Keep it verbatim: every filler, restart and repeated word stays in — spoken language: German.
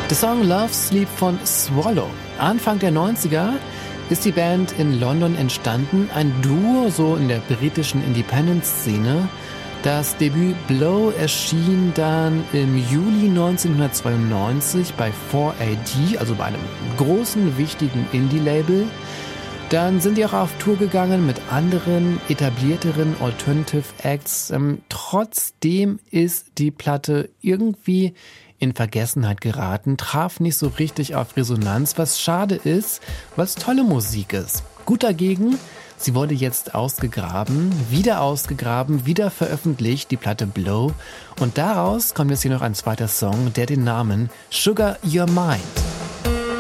Der Song Love Sleep von Swallow. Anfang der neunziger ist die Band in London entstanden, ein Duo so in der britischen Independent-Szene. Das Debüt Blow erschien dann im Juli neunzehnhundertzweiundneunzig bei four A D, also bei einem großen, wichtigen Indie-Label. Dann sind die auch auf Tour gegangen mit anderen etablierteren Alternative Acts. Ähm, trotzdem ist die Platte irgendwie in Vergessenheit geraten, traf nicht so richtig auf Resonanz, was schade ist, was tolle Musik ist. Gut dagegen, sie wurde jetzt ausgegraben, wieder ausgegraben, wieder veröffentlicht, die Platte Blow. Und daraus kommt jetzt hier noch ein zweiter Song, der den Namen Sugar Your Mind